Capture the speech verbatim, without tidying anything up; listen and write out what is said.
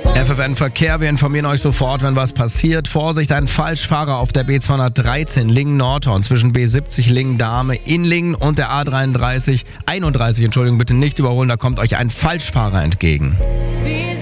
F F N Verkehr, wir informieren euch sofort, wenn was passiert. Vorsicht, ein Falschfahrer auf der B zweihundertdreizehn Lingen-Nordhorn zwischen B siebzig Lingen-Dahme in Lingen und der A dreiunddreißig, einunddreißig, Entschuldigung, bitte nicht überholen, da kommt euch ein Falschfahrer entgegen.